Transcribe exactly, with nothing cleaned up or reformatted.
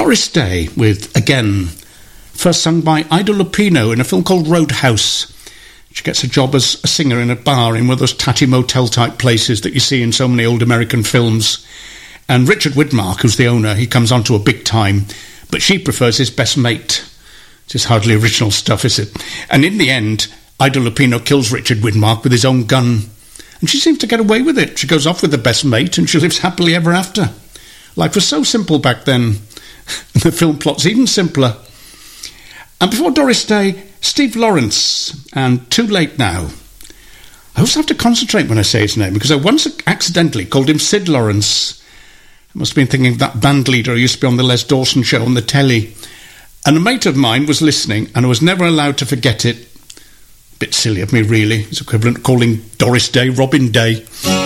Doris Day with Again, first sung by Ida Lupino in a film called Roadhouse. She gets a job as a singer in a bar in one of those tatty motel-type places that you see in so many old American films. And Richard Widmark, who's the owner, he comes onto a big time, but she prefers his best mate. Which is hardly original stuff, is it? And in the end, Ida Lupino kills Richard Widmark with his own gun. And she seems to get away with it. She goes off with the best mate and she lives happily ever after. Life was so simple back then. The film plot's even simpler. And before Doris Day, Steve Lawrence and Too Late Now. I also have to concentrate when I say his name because I once accidentally called him Sid Lawrence. I must have been thinking of that band leader who used to be on the Les Dawson show on the telly. And a mate of mine was listening and I was never allowed to forget it. Bit silly of me, really. It's equivalent to calling Doris Day Robin Day.